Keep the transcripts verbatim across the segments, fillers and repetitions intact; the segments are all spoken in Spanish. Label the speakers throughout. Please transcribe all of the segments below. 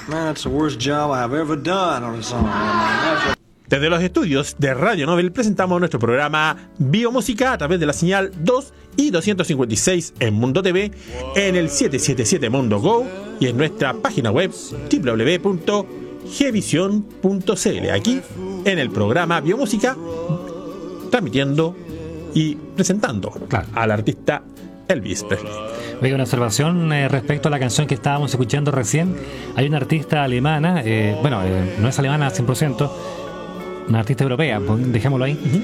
Speaker 1: Man, that's the worst job I have ever done on a song. I mean, that's a...
Speaker 2: Desde los estudios de Radio Nobel presentamos nuestro programa Biomúsica a través de la señal dos y doscientos cincuenta y seis en Mundo T V, en el setecientos setenta y siete Mundo Go y en nuestra página web doble u doble u doble u punto g vision punto c l. Aquí en el programa Biomúsica, transmitiendo y presentando claro. al artista Elvis Presley.
Speaker 3: Oiga, una observación eh, respecto a la canción que estábamos escuchando recién. Hay una artista alemana, eh, bueno, eh, no es alemana al cien por ciento, una artista europea, dejémoslo ahí, uh-huh.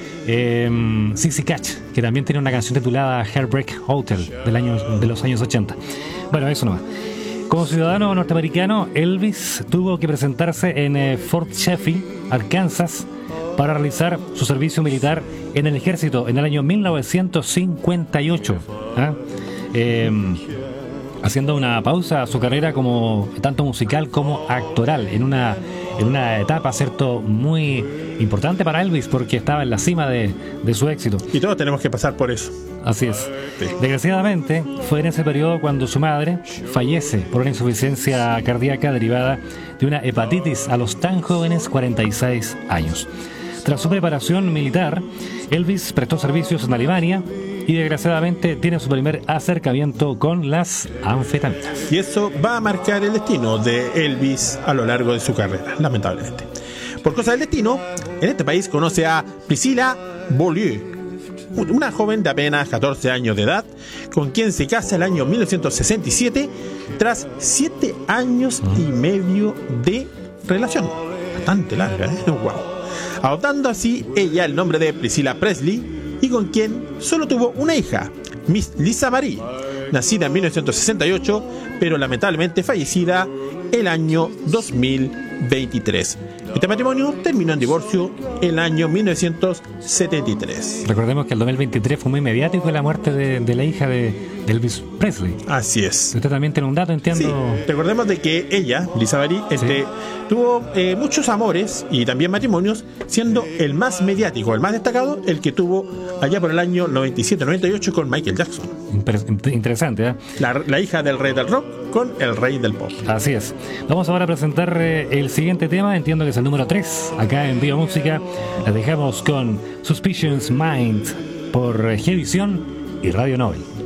Speaker 3: eh, Sissy Catch, que también tiene una canción titulada Heartbreak Hotel del año, de los años ochenta. Bueno, eso nomás. Como ciudadano norteamericano, Elvis tuvo que presentarse en eh, Fort Chaffee, Arkansas, para realizar su servicio militar en el ejército en el año mil novecientos cincuenta y ocho. ¿eh? Eh, haciendo una pausa a su carrera como tanto musical como actoral en una en una etapa, cierto, muy importante para Elvis, porque estaba en la cima de, de su éxito.
Speaker 2: Y todos tenemos que pasar por eso.
Speaker 3: Así es. Sí. Desgraciadamente, fue en ese periodo cuando su madre fallece por una insuficiencia cardíaca derivada de una hepatitis a los tan jóvenes cuarenta y seis años. Tras su preparación militar, Elvis prestó servicios en Alemania y desgraciadamente tiene su primer acercamiento con las anfetaminas.
Speaker 2: Y eso va a marcar el destino de Elvis a lo largo de su carrera, lamentablemente. Por cosa del destino, en este país conoce a Priscilla Beaulieu, una joven de apenas catorce años de edad, con quien se casa el año mil novecientos sesenta y siete, tras siete años y medio de relación. Bastante larga, ¿eh? Wow. Adoptando así ella el nombre de Priscilla Presley, y con quien solo tuvo una hija, Miss Lisa Marie, nacida en mil novecientos sesenta y ocho, pero lamentablemente fallecida el año dos mil veintitrés. Este matrimonio terminó en divorcio el año mil novecientos setenta y tres.
Speaker 3: Recordemos que el dos mil veintitrés fue muy mediático la muerte de, de la hija de, de Elvis Presley.
Speaker 2: Así es.
Speaker 3: Usted también tiene un dato, entiendo.
Speaker 2: Sí, recordemos de que ella, Lisa Marie, este, sí. tuvo eh, muchos amores y también matrimonios, siendo el más mediático, el más destacado, el que tuvo allá por el año noventa y siete noventa y ocho con Michael Jackson.
Speaker 3: Interesante, ¿eh?
Speaker 2: La, la hija del rey del rock con el rey del pop.
Speaker 3: Así es. Vamos ahora a presentar eh, el siguiente tema, entiendo que es el número tres, acá en Biomúsica. La dejamos con Suspicious Mind por G-Vision y Radio Nobel.